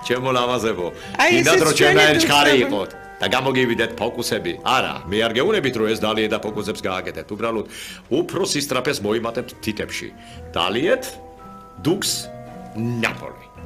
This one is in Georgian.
ჩემო ლამაზებო. კიდათ რომ ჩვენაერ ჩხარი იყოთ და გამოგივიდეთ ფოკუსები. არა, მე არ გეუბნებით რომ ეს დალიეთ და ფოკუსებს გააკეთეთ. უბრალოდ უფრო სისტრაფეს მოიმატებთ თითებში. დალიეთ დუქს ნაპოლი.